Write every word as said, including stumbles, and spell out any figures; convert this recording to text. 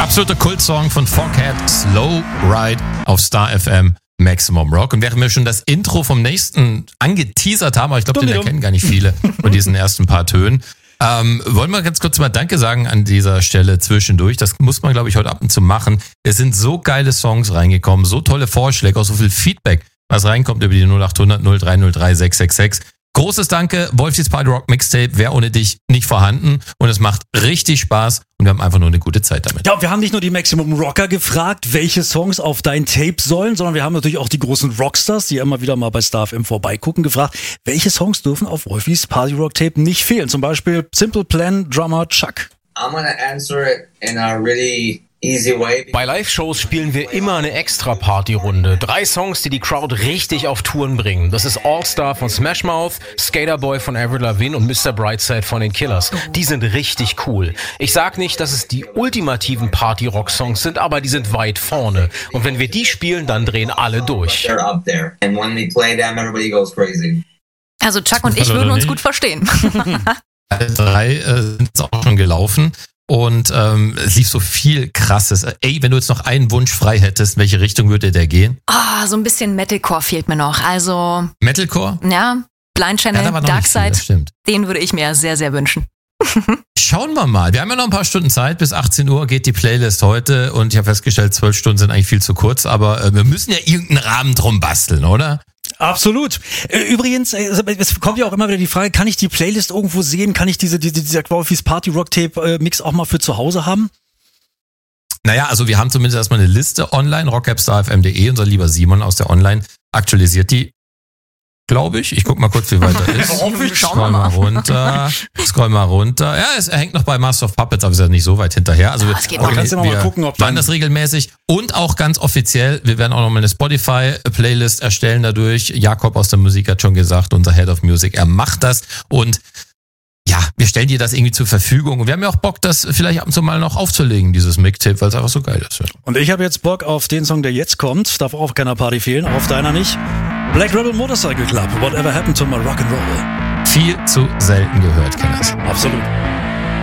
Absoluter Kultsong von Foghat, Slow Ride auf Star F M Maximum Rock. Und während wir schon das Intro vom nächsten angeteasert haben, aber ich glaube, den erkennen gar nicht viele von diesen ersten paar Tönen, ähm, wollen wir ganz kurz mal Danke sagen an dieser Stelle zwischendurch. Das muss man, glaube ich, heute ab und zu machen. Es sind so geile Songs reingekommen, so tolle Vorschläge, auch so viel Feedback, was reinkommt über die null acht hundert null drei null drei sechs sechs sechs. Großes Danke, Wolfie's Party Rock Mixtape wäre ohne dich nicht vorhanden und es macht richtig Spaß und wir haben einfach nur eine gute Zeit damit. Ja, wir haben nicht nur die Maximum Rocker gefragt, welche Songs auf dein Tape sollen, sondern wir haben natürlich auch die großen Rockstars, die immer wieder mal bei Star F M vorbeigucken, gefragt, welche Songs dürfen auf Wolfie's Party Rock Tape nicht fehlen. Zum Beispiel Simple Plan Drummer Chuck. I'm gonna answer it in a really easy way. Bei Live-Shows spielen wir immer eine Extra-Party-Runde. Drei Songs, die die Crowd richtig auf Touren bringen. Das ist All-Star von Smash Mouth, Skater Boy von Avril Lavigne und Mister Brightside von den Killers. Die sind richtig cool. Ich sag nicht, dass es die ultimativen Party-Rock-Songs sind, aber die sind weit vorne. Und wenn wir die spielen, dann drehen alle durch. They're up there. And when we play them, everybody goes crazy. Also Chuck und ich würden uns gut verstehen. Alle drei äh, sind auch schon gelaufen. Und ähm, es lief so viel Krasses. Ey, wenn du jetzt noch einen Wunsch frei hättest, in welche Richtung würde der gehen? Ah, oh, so ein bisschen Metalcore fehlt mir noch. Also Metalcore? Ja, Blind Channel, ja, Darkside, den würde ich mir sehr, sehr wünschen. Schauen wir mal. Wir haben ja noch ein paar Stunden Zeit. Bis achtzehn Uhr geht die Playlist heute. Und ich habe festgestellt, zwölf Stunden sind eigentlich viel zu kurz. Aber äh, wir müssen ja irgendeinen Rahmen drum basteln, oder? Absolut. Übrigens, es kommt ja auch immer wieder die Frage, kann ich die Playlist irgendwo sehen? Kann ich diese, diese dieser Wolfie's Party Rock Tape Mix auch mal für zu Hause haben? Naja, also wir haben zumindest erstmal eine Liste online, rockapstarfm punkt de. Unser lieber Simon aus der Online aktualisiert die, glaube ich. Ich guck mal kurz, wie weit er ist. Scroll mal runter. Scroll mal runter. Ja, es hängt noch bei Master of Puppets, aber ist ja nicht so weit hinterher. Also ah, wir, okay, kannst du mal, mal gucken, ob dann das regelmäßig und auch ganz offiziell. Wir werden auch noch mal eine Spotify-Playlist erstellen dadurch. Jakob aus der Musik hat schon gesagt, unser Head of Music, er macht das und ja, wir stellen dir das irgendwie zur Verfügung. Und wir haben ja auch Bock, das vielleicht ab und zu mal noch aufzulegen, dieses Mixtape, weil es einfach so geil ist. Und ich habe jetzt Bock auf den Song, der jetzt kommt. Darf auch auf keiner Party fehlen, auf deiner nicht. Black Rebel Motorcycle Club, Whatever Happened to My Rock'n'Roll. Viel zu selten gehört, Kenners. Absolut.